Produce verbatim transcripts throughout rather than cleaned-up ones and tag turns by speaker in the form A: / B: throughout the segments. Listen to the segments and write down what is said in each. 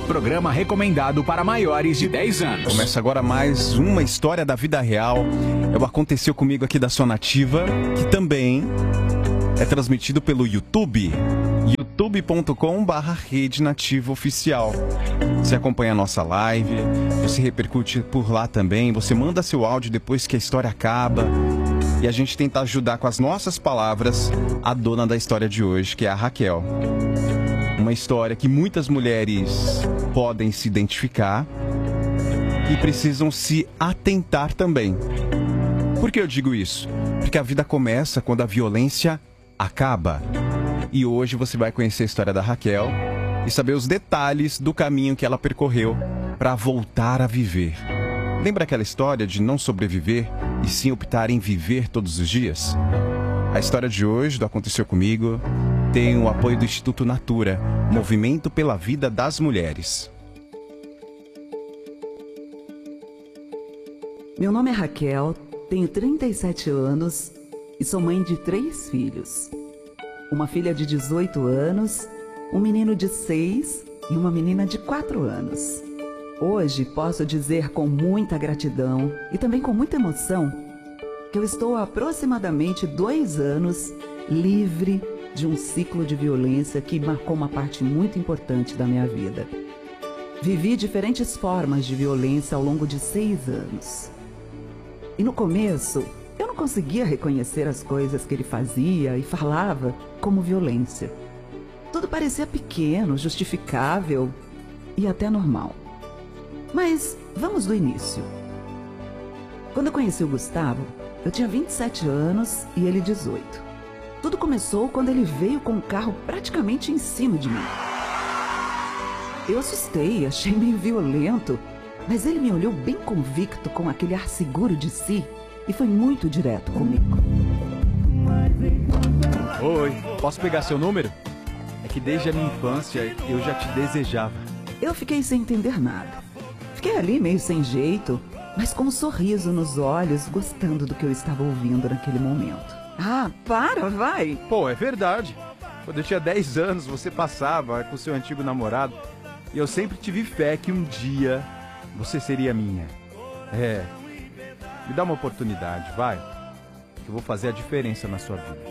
A: Programa recomendado para maiores de dez anos.
B: Começa agora mais uma história da vida real. É o Aconteceu Comigo aqui da Sua Nativa, que também é transmitido pelo YouTube. youtube ponto com barra Rede Nativa Oficial. Você acompanha a nossa live, você repercute por lá também, você manda seu áudio depois que a história acaba. E a gente tenta ajudar com as nossas palavras a dona da história de hoje, que é a Raquel. Uma história que muitas mulheres podem se identificar e precisam se atentar também. Por que eu digo isso? Porque a vida começa quando a violência acaba. E hoje você vai conhecer a história da Raquel e saber os detalhes do caminho que ela percorreu para voltar a viver. Lembra aquela história de não sobreviver e sim optar em viver todos os dias? A história de hoje, do Aconteceu Comigo, tem o apoio do Instituto Natura, Movimento pela Vida das Mulheres.
C: Meu nome é Raquel, tenho trinta e sete anos e sou mãe de três filhos. Uma filha de dezoito anos, um menino de seis e uma menina de quatro anos. Hoje posso dizer com muita gratidão e também com muita emoção que eu estou há aproximadamente dois anos livre de um ciclo de violência que marcou uma parte muito importante da minha vida. Vivi diferentes formas de violência ao longo de seis anos. E no começo, eu não conseguia reconhecer as coisas que ele fazia e falava como violência. Tudo parecia pequeno, justificável e até normal. Mas vamos do início. Quando eu conheci o Gustavo, eu tinha vinte e sete anos e ele dezoito. Tudo começou quando ele veio com o carro praticamente em cima de mim. Eu assustei, achei meio violento, mas ele me olhou bem convicto com aquele ar seguro de si e foi muito direto comigo.
D: Oi, posso pegar seu número? É que desde a minha infância eu já te desejava.
C: Eu fiquei sem entender nada. Fiquei ali meio sem jeito, mas com um sorriso nos olhos, gostando do que eu estava ouvindo naquele momento. Ah, para, vai!
D: Pô, é verdade. Quando eu tinha dez anos, você passava com seu antigo namorado e eu sempre tive fé que um dia você seria minha. É, me dá uma oportunidade, vai, que eu vou fazer a diferença na sua vida.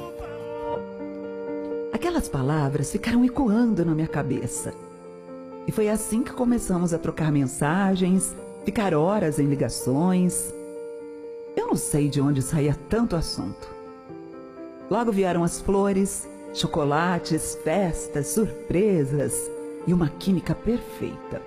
C: Aquelas palavras ficaram ecoando na minha cabeça. E foi assim que começamos a trocar mensagens, ficar horas em ligações. Eu não sei de onde saía tanto assunto. Logo vieram as flores, chocolates, festas, surpresas e uma química perfeita.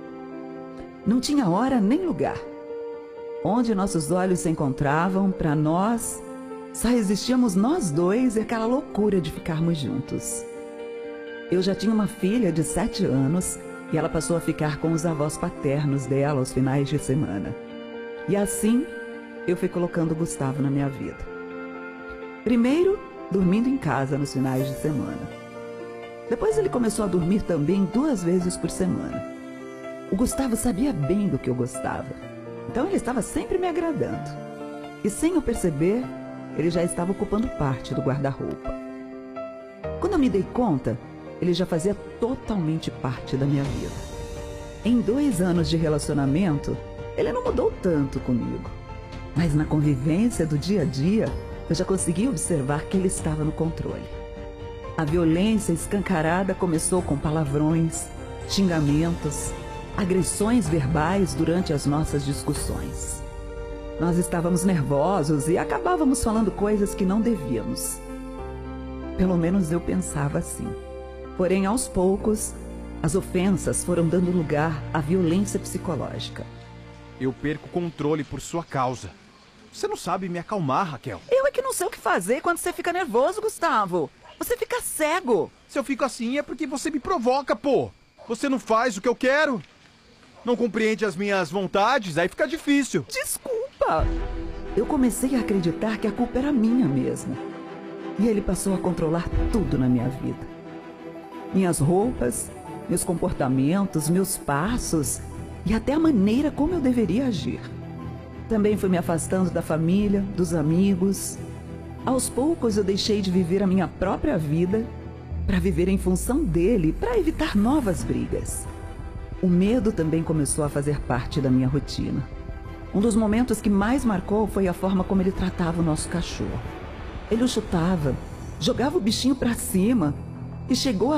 C: Não tinha hora nem lugar. Onde nossos olhos se encontravam, para nós, só existíamos nós dois e aquela loucura de ficarmos juntos. Eu já tinha uma filha de sete anos e ela passou a ficar com os avós paternos dela aos finais de semana. E assim, eu fui colocando o Gustavo na minha vida. Primeiro, dormindo em casa nos finais de semana. Depois ele começou a dormir também duas vezes por semana. O Gustavo sabia bem do que eu gostava, então ele estava sempre me agradando. E sem eu perceber, ele já estava ocupando parte do guarda-roupa. Quando eu me dei conta, ele já fazia totalmente parte da minha vida. Em dois anos de relacionamento, ele não mudou tanto comigo. Mas na convivência do dia a dia, eu já consegui observar que ele estava no controle. A violência escancarada começou com palavrões, xingamentos, agressões verbais durante as nossas discussões. Nós estávamos nervosos e acabávamos falando coisas que não devíamos. Pelo menos eu pensava assim. Porém, aos poucos, as ofensas foram dando lugar à violência psicológica.
D: Eu perco o controle por sua causa. Você não sabe me acalmar, Raquel.
C: Eu é que não sei o que fazer quando você fica nervoso, Gustavo. Você fica cego.
D: Se eu fico assim é porque você me provoca, pô. Você não faz o que eu quero. Não compreende as minhas vontades, aí fica difícil.
C: Desculpa. Eu comecei a acreditar que a culpa era minha mesmo. E ele passou a controlar tudo na minha vida. Minhas roupas, meus comportamentos, meus passos e até a maneira como eu deveria agir. Também fui me afastando da família, dos amigos. Aos poucos eu deixei de viver a minha própria vida para viver em função dele, para evitar novas brigas. o medo também começou a fazer parte da minha rotina. Um dos momentos que mais marcou foi a forma como ele tratava o nosso cachorro. Ele o chutava, jogava o bichinho para cima e chegou a